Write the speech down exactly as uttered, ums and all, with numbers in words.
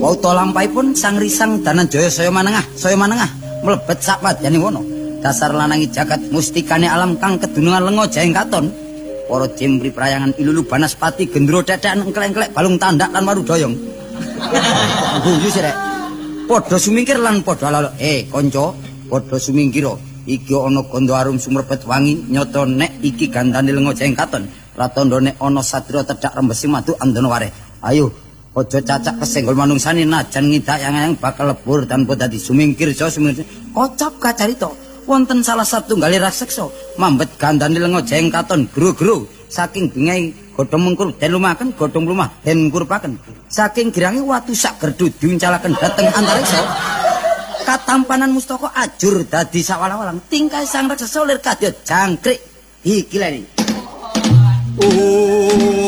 Wauta lampahipun Sang Risang Dananjaya saya manengah, saya manengah mlebet sapadyaning wana. Dasar lanangi jagat mustikane alam kang kedunungan lenga jaeng katon. Para jembri prayangan ilulu banaspati gendro tetekan engklek-engklek balung tandak lan warudoyong. Guyu sih rek. Padha sumingkir lan padha lalo. Eh kanca, padha sumingkira. Iki ana gondo arum sumrepet wangi nyoto nek iki gandane lenga jaeng katon. Pratandha nek ana satria tedhak rembesi madu andana wareh. Ayo aja cacak kesenggol manungsane najan ngidak-yang bakal lebur tanpa dadi sumingkir so sumingkir. Kocap kacarita wonten salah satunggal raseksa mambet gandane lenga jaeng katon gro-gro saking bengai godhong mengkur den lumaken godhong lumah den kurpaken saking girange watu sak gerdu diuncalaken dhateng antariksa katampanan mustaka ajur dadi sawala-walang tingkah sang raksasa lir kadya jangkrik iki lene. Oh